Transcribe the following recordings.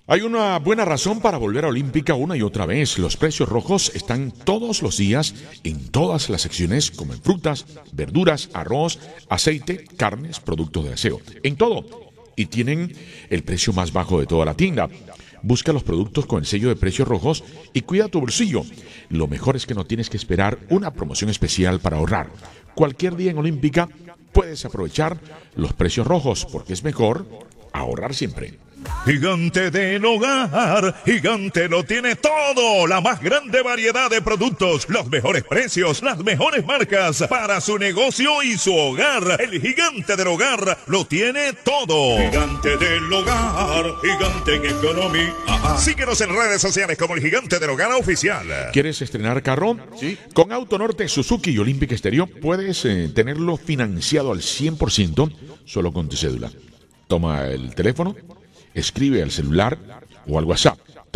Hay una buena razón para volver a Olímpica una y otra vez. Los precios rojos están todos los días en todas las secciones, como en frutas, verduras, arroz, aceite, carnes, productos de aseo. En todo. Y tienen el precio más bajo de toda la tienda. Busca los productos con el sello de precios rojos y cuida tu bolsillo. Lo mejor es que no tienes que esperar una promoción especial para ahorrar. Cualquier día en Olímpica puedes aprovechar los precios rojos porque es mejor ahorrar siempre. Gigante del Hogar, Gigante lo tiene todo, la más grande variedad de productos, los mejores precios, las mejores marcas para su negocio y su hogar. El Gigante del Hogar lo tiene todo. Gigante del Hogar, Gigante en economía. Síguenos en redes sociales como el Gigante del Hogar oficial. ¿Quieres estrenar carro? Sí. Con Autonorte, Suzuki y Olímpica Estéreo puedes tenerlo financiado al 100% solo con tu cédula. Toma el teléfono, escribe al celular o al WhatsApp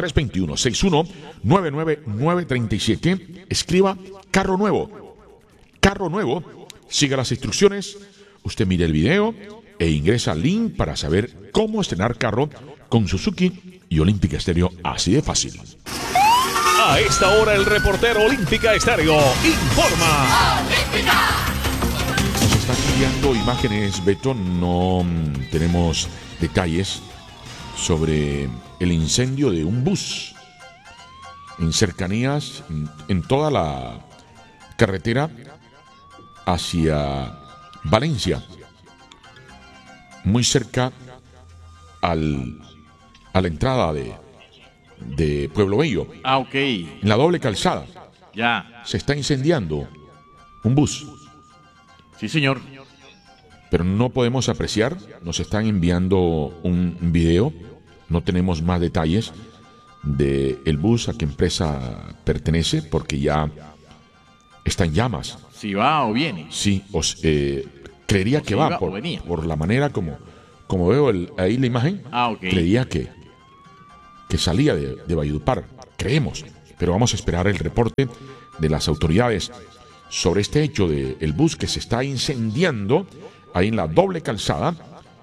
321-61-99937. Escriba carro nuevo. Carro nuevo. Siga las instrucciones. Usted mire el video e ingresa al link para saber cómo estrenar carro con Suzuki y Olímpica Estéreo. Así de fácil. A esta hora el reportero Olímpica Estéreo informa. Nos están enviando imágenes, Beto. No tenemos detalles sobre el incendio de un bus en cercanías, en toda la carretera hacia Valencia, muy cerca a la entrada de Pueblo Bello. Ok. En la doble calzada Ya. se está incendiando un bus, Sí, señor. pero no podemos apreciar. Nos están enviando un video. No tenemos más detalles del bus, a qué empresa pertenece, porque ya está en llamas. Si va o viene. Sí, creería que si va iba o por venía. la manera como veo ahí la imagen. Ok. Creía que salía de Valledupar. Creemos, pero vamos a esperar el reporte de las autoridades sobre este hecho del bus que se está incendiando ahí en la doble calzada,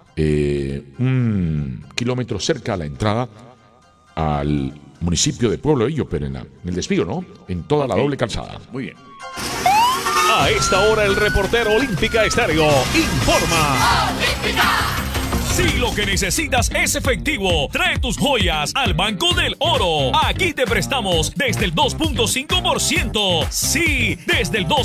un kilómetro cerca a la entrada al municipio de Pueblo Bello, pero en el desvío, ¿no? En toda la doble calzada. Muy bien. A esta hora el reportero Olímpica Estéreo informa. Si lo que necesitas es efectivo, trae tus joyas al Banco del Oro. Aquí te prestamos desde el 2.5%. Sí, desde el 2%.